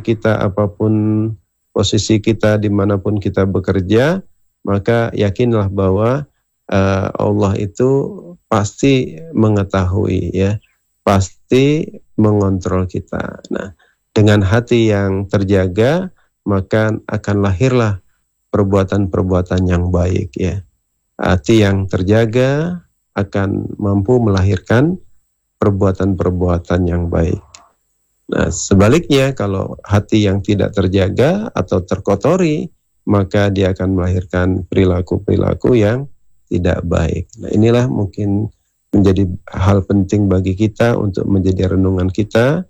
kita, apapun posisi kita, dimanapun kita bekerja, maka yakinlah bahwa Allah itu pasti mengetahui, ya, pasti mengontrol kita. Nah, dengan hati yang terjaga, maka akan lahirlah perbuatan-perbuatan yang baik, ya. Hati yang terjaga akan mampu melahirkan perbuatan-perbuatan yang baik. Nah, sebaliknya kalau hati yang tidak terjaga atau terkotori, maka dia akan melahirkan perilaku-perilaku yang tidak baik. Nah, inilah mungkin menjadi hal penting bagi kita untuk menjadi renungan kita.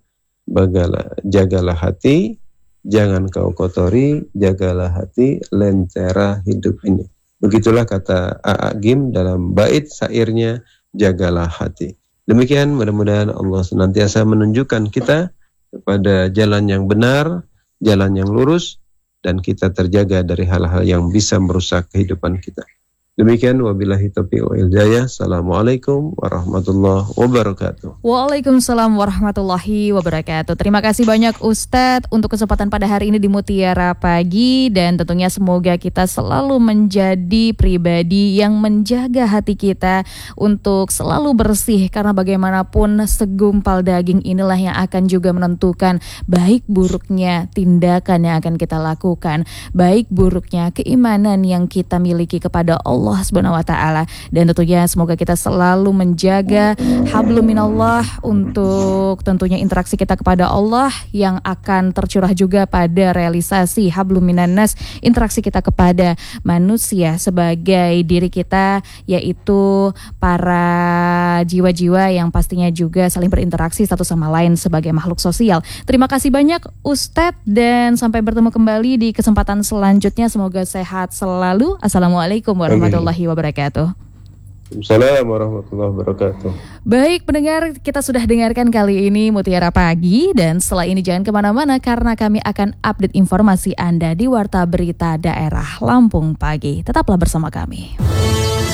Jagalah hati, jangan kau kotori, jagalah hati, lentera hidup ini. Begitulah kata A.A. Gim dalam bait syairnya, jagalah hati. Demikian, mudah-mudahan Allah senantiasa menunjukkan kita kepada jalan yang benar, jalan yang lurus, dan kita terjaga dari hal-hal yang bisa merusak kehidupan kita. Demikian, wabillahi taufiq wal hidayah. Assalamualaikum warahmatullahi wabarakatuh. Waalaikumsalam warahmatullahi wabarakatuh. Terima kasih banyak Ustadz untuk kesempatan pada hari ini di Mutiara Pagi, dan tentunya semoga kita selalu menjadi pribadi yang menjaga hati kita untuk selalu bersih, karena bagaimanapun segumpal daging inilah yang akan juga menentukan baik buruknya tindakan yang akan kita lakukan, baik buruknya keimanan yang kita miliki kepada Allah Subhanahu wa taala. Dan tentunya semoga kita selalu menjaga hablum minallah untuk tentunya interaksi kita kepada Allah yang akan tercurah juga pada realisasi hablum minannas, interaksi kita kepada manusia sebagai diri kita, yaitu para jiwa-jiwa yang pastinya juga saling berinteraksi satu sama lain sebagai makhluk sosial. Terima kasih banyak Ustadz, dan sampai bertemu kembali di kesempatan selanjutnya. Semoga sehat selalu. Assalamualaikum warahmatullahi wabarakatuh. Assalamualaikum warahmatullahi wabarakatuh. Baik pendengar, kita sudah dengarkan kali ini Mutiara Pagi, dan setelah ini jangan kemana-mana karena kami akan update informasi Anda di Warta Berita Daerah Lampung Pagi. Tetaplah bersama kami.